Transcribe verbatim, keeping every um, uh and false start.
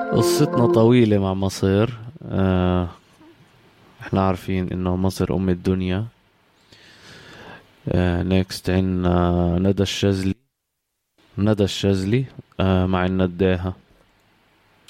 قصتنا طويلة مع مصر. آه احنا عارفين انه مصر ام الدنيا. آه نيكست عنا ندى الشاذلي. ندى الشاذلي آه مع النداهة.